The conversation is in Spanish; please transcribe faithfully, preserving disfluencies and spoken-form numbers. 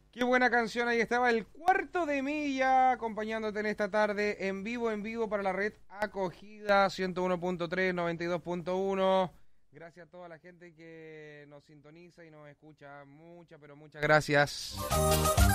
Qué buena canción, ahí estaba el Cuarto de Milla acompañándote en esta tarde en vivo, en vivo para la red Acogida ciento uno punto tres, noventa y dos punto uno. Gracias a toda la gente que nos sintoniza y nos escucha. Muchas, pero muchas gracias.